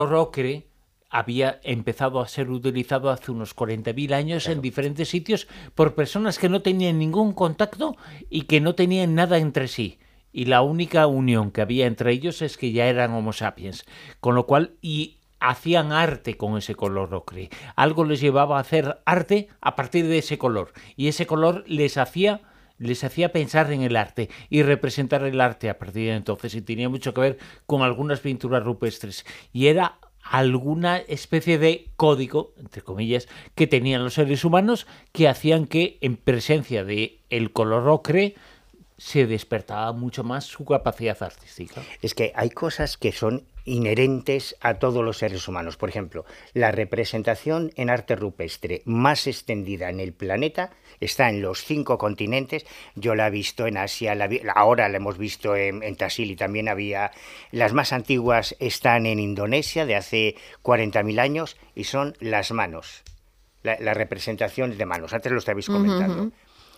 ocre había empezado a ser utilizado hace unos 40.000 años en diferentes sitios por personas que no tenían ningún contacto y que no tenían nada entre sí. Y la única unión que había entre ellos es que ya eran Homo sapiens. Con lo cual, y hacían arte con ese color ocre. Algo les llevaba a hacer arte a partir de ese color. Y ese color les hacía pensar en el arte y representar el arte a partir de entonces. Y tenía mucho que ver con algunas pinturas rupestres. Y era alguna especie de código, entre comillas, que tenían los seres humanos que hacían que en presencia de el color ocre se despertaba mucho más su capacidad artística. Es que hay cosas que son inherentes a todos los seres humanos. Por ejemplo, la representación en arte rupestre más extendida en el planeta está en los 5 continentes. Yo la he visto en Asia, ahora la hemos visto en Tassili, también había. Las más antiguas están en Indonesia, de hace 40.000 años, y son las manos, la representación de manos. Antes lo estabais comentando.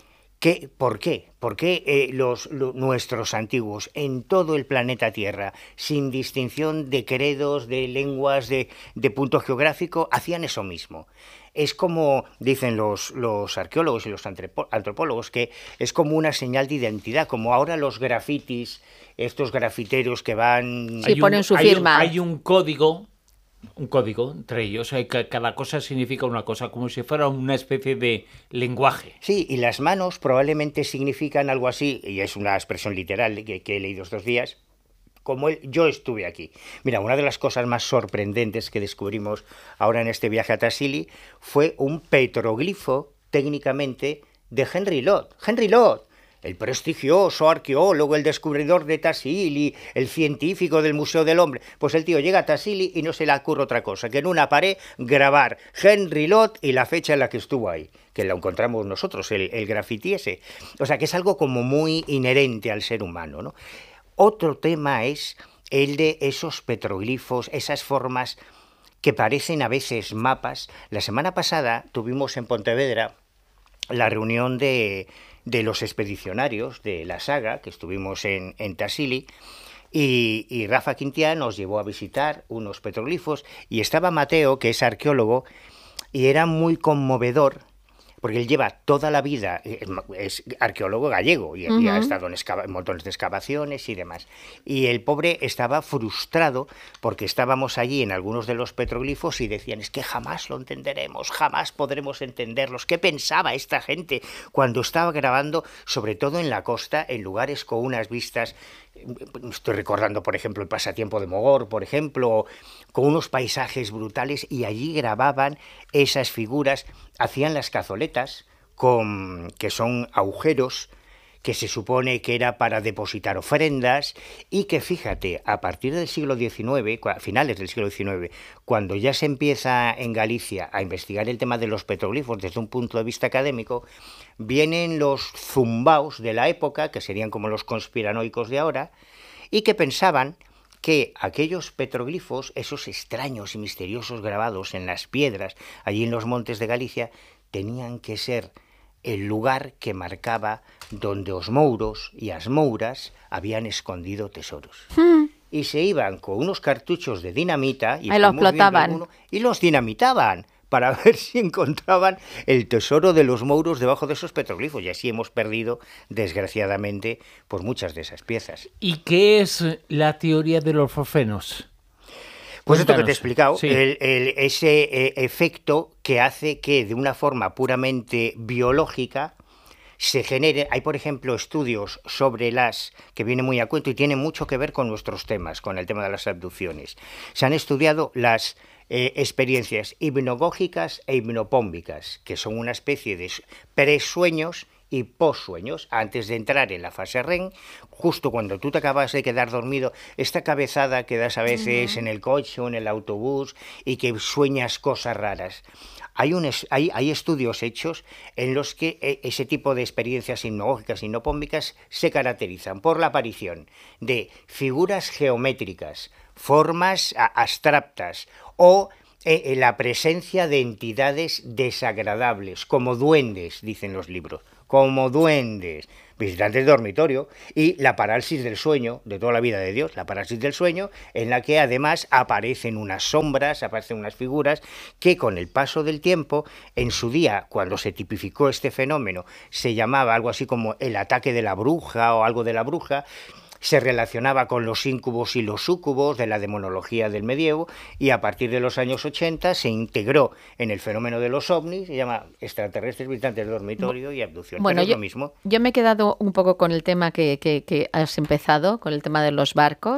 ¿Por qué? ¿Por qué nuestros antiguos en todo el planeta Tierra, sin distinción de credos, de lenguas, de punto geográfico, hacían eso mismo? Es como dicen los arqueólogos y los antropólogos, que es como una señal de identidad, como ahora los grafitis, estos grafiteros que van... Sí, ponen su firma. Hay un código entre ellos, cada cosa significa una cosa, como si fuera una especie de lenguaje. Sí, y las manos probablemente significan algo así, y es una expresión literal que he leído estos días, como yo estuve aquí. Mira, una de las cosas más sorprendentes que descubrimos ahora en este viaje a Tassili fue un petroglifo, técnicamente, de Henry Lott. Henry Lott, el prestigioso arqueólogo, el descubridor de Tassili, el científico del Museo del Hombre. Pues el tío llega a Tassili y no se le ocurre otra cosa que en una pared grabar Henry Lott y la fecha en la que estuvo ahí, que lo encontramos nosotros, el grafiti ese. O sea, que es algo como muy inherente al ser humano, ¿no? Otro tema es el de esos petroglifos, esas formas que parecen a veces mapas. La semana pasada tuvimos en Pontevedra la reunión de los expedicionarios de la saga, que estuvimos en Tassili, y Rafa Quintián nos llevó a visitar unos petroglifos, y estaba Mateo, que es arqueólogo, y era muy conmovedor, porque él lleva toda la vida, es arqueólogo gallego, y ha estado en montones de excavaciones y demás. Y el pobre estaba frustrado porque estábamos allí en algunos de los petroglifos y decían, es que jamás lo entenderemos, jamás podremos entenderlos. ¿Qué pensaba esta gente cuando estaba grabando, sobre todo en la costa, en lugares con unas vistas? Estoy recordando, por ejemplo, el Pasatiempo de Mogor, por ejemplo, con unos paisajes brutales, y allí grababan esas figuras, hacían las cazoletas, que son agujeros que se supone que era para depositar ofrendas, y que, fíjate, a partir del siglo XIX, a finales del siglo XIX, cuando ya se empieza en Galicia a investigar el tema de los petroglifos desde un punto de vista académico, vienen los zumbaos de la época, que serían como los conspiranoicos de ahora, y que pensaban que aquellos petroglifos, esos extraños y misteriosos grabados en las piedras, allí en los montes de Galicia, tenían que ser el lugar que marcaba donde os mouros y as mouras habían escondido tesoros. Y se iban con unos cartuchos de dinamita y los explotaban. Y los dinamitaban para ver si encontraban el tesoro de los mouros debajo de esos petroglifos. Y así hemos perdido, desgraciadamente, pues muchas de esas piezas. ¿Y qué es la teoría de los forfenos? Pues esto que te he explicado, sí. Ese efecto que hace que de una forma puramente biológica se genere. Hay, por ejemplo, estudios sobre que viene muy a cuento y tiene mucho que ver con nuestros temas, con el tema de las abducciones. Se han estudiado las experiencias hipnogógicas e hipnopómbicas, que son una especie de presueños y possueños, antes de entrar en la fase REM, justo cuando tú te acabas de quedar dormido, esta cabezada que das a veces en el coche o en el autobús y que sueñas cosas raras. Hay estudios hechos en los que ese tipo de experiencias hipnogógicas y hipnopómbicas se caracterizan por la aparición de figuras geométricas, formas abstractas o la presencia de entidades desagradables, como duendes, dicen los libros, como duendes, visitantes de dormitorio, y la parálisis del sueño, de toda la vida de Dios, la parálisis del sueño, en la que además aparecen unas sombras, aparecen unas figuras, que con el paso del tiempo, en su día, cuando se tipificó este fenómeno, se llamaba algo así como el ataque de la bruja o algo de la bruja, se relacionaba con los íncubos y los súcubos de la demonología del medievo, y a partir de los años 80 se integró en el fenómeno de los ovnis, se llama extraterrestres visitantes de dormitorio y abducción. Bueno, pero es lo mismo. Yo me he quedado un poco con el tema que has empezado, con el tema de los barcos.